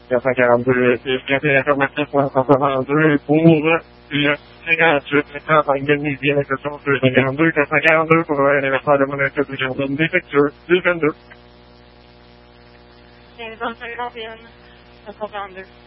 442, et scatter informatique pour 142 pour le 58, les campagnes de midi avec le son 242, 442 pour l'anniversaire de mon étude du jardin défectueux, 222. 15 51, 442.